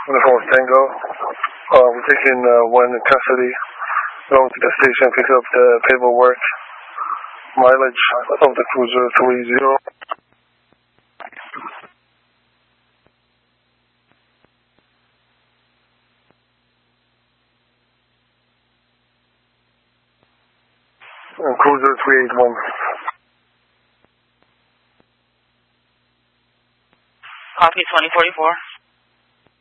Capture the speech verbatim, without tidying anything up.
Uniform Tango. Uh, we're taking uh, one in custody, going to the station, pick up the paperwork. Mileage of the cruiser three zero. And cruiser three eight one. Copy twenty forty-four.